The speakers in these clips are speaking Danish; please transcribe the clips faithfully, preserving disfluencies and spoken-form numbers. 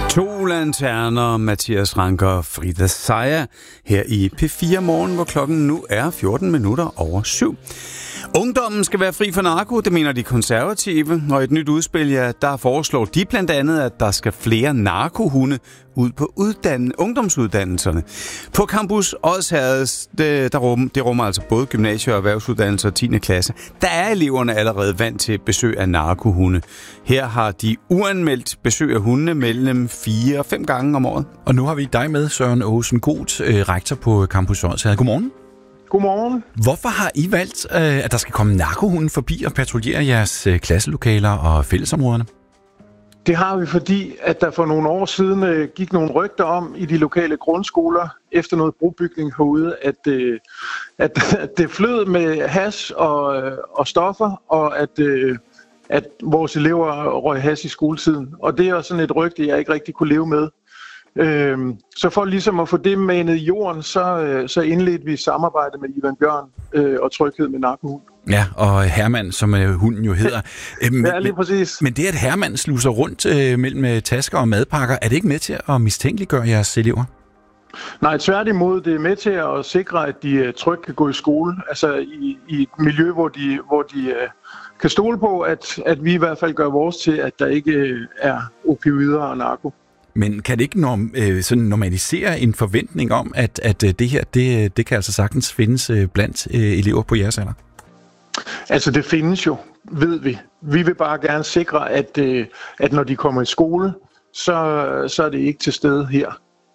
To lanterner, Mathias Ranker og Frida Sejer her i P fire Morgen, hvor klokken nu er fjorten minutter over syv. Ungdommen skal være fri for narko, det mener de konservative, og et nyt udspil, ja, der foreslår de blandt andet, at der skal flere narkohunde ud på uddanne, ungdomsuddannelserne. På Campus Odsherred, det, der rum, det rummer altså både gymnasie- og erhvervsuddannelser og tiende klasse. Der er eleverne allerede vant til besøg af narkohunde. Her har de uanmeldt besøg af hundene mellem fire og fem gange om året. Og nu har vi dig med, Søren Åsen Goth, rektor på Campus Odsherred. Godmorgen. Godmorgen. Hvorfor har I valgt, at der skal komme narkohunden forbi og patruljere jeres klasselokaler og fællesområderne? Det har vi, fordi at der for nogle år siden gik nogle rygter om i de lokale grundskoler efter noget brobygning herude, at, at, at det flød med hash og, og stoffer, og at, at vores elever røg hash i skoletiden. Og det er sådan et rygte, jeg ikke rigtig kunne leve med. Øhm, så for ligesom at få det manet i jorden, så, øh, så indledte vi samarbejde med Ivan Bjørn øh, og Tryghed med narkohund. Ja, og Herman, som øh, hunden jo hedder. Æm, ja, lige præcis. Men, men det, at Herman sluser rundt øh, mellem tasker og madpakker, er det ikke med til at mistænkeliggøre jeres elever? Nej, tværtimod, det er med til at sikre, at de trygt kan gå i skole. Altså i, i et miljø, hvor de, hvor de øh, kan stole på, at, at vi i hvert fald gør vores til, at der ikke øh, er opioider og narko. Men kan det ikke norm, øh, sådan normalisere en forventning om, at, at det her, det, det kan altså sagtens findes øh, blandt øh, elever på jeres alder? Altså det findes jo, ved vi. Vi vil bare gerne sikre, at, øh, at når de kommer i skole, så, så er det ikke til stede her.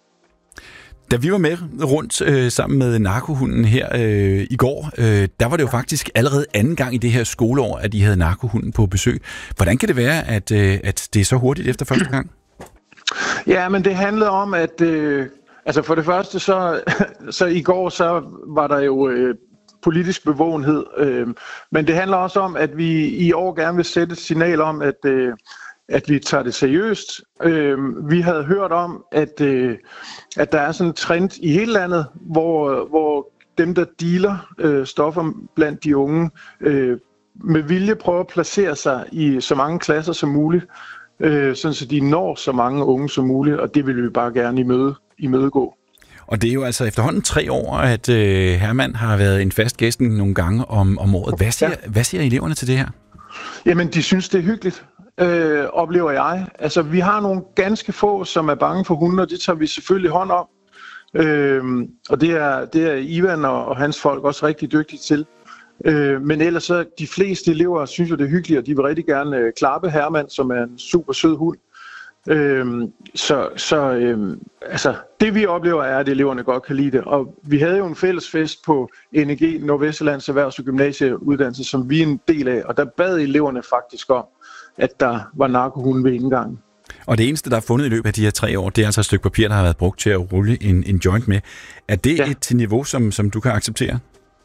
Da vi var med rundt øh, sammen med narkohunden her øh, i går, øh, der var det jo faktisk allerede anden gang i det her skoleår, at I havde narkohunden på besøg. Hvordan kan det være, at, øh, at det er så hurtigt efter første gang? Ja, men det handlede om, at øh, altså for det første, så, så i går så var der jo øh, politisk bevågenhed, øh, men det handler også om, at vi i år gerne vil sætte et signal om, at, øh, at vi tager det seriøst. Øh, vi havde hørt om, at, øh, at der er sådan en trend i hele landet, hvor, hvor dem, der dealer øh, stoffer blandt de unge, øh, med vilje prøver at placere sig i så mange klasser som muligt, Øh, sådan så de når så mange unge som muligt, og det vil vi bare gerne imøde, imødegå. Og det er jo altså efterhånden tre år, at øh, Herman har været en fast gæst nogle gange om, om året. Hvad siger, ja. hvad siger eleverne til det her? Jamen, de synes, det er hyggeligt, øh, oplever jeg. Altså, vi har nogle ganske få, som er bange for hunde, og det tager vi selvfølgelig hånd om. Øh, og det er, det er Ivan og, og hans folk også rigtig dygtige til. Øh, men ellers så de fleste elever synes jo det er hyggeligt, og de vil rigtig gerne øh, klappe Herman, som er en super sød hund. Øh, så så øh, altså det vi oplever er, at eleverne godt kan lide det. Og vi havde jo en fælles fest på N E G, Nordvestjyllands Erhvervs- og Gymnasieuddannelse, som vi er en del af, og der bad eleverne faktisk om, at der var narkohunde ved indgangen. Og det eneste, der er fundet i løbet af de her tre år, det er altså et stykke papir, der har været brugt til at rulle en, en joint med. Er det ja. et niveau, som, som du kan acceptere?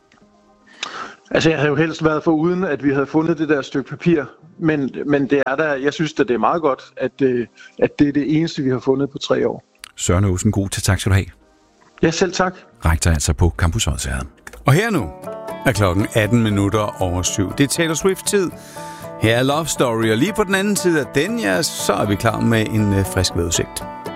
Altså, jeg havde jo helst været for uden, at vi havde fundet det der stykke papir, men, men det er der, jeg synes, at det er meget godt, at, at det er det eneste, vi har fundet på tre år. Søren Åsen Goth, tak skal du have. Ja, selv tak. Rektor altså på Campus Odsherred. Og her nu er klokken atten minutter over syv. Det er Taylor Swift-tid. Her er Love Story, og lige på den anden side af den, ja, så er vi klar med en frisk vejrudsigt.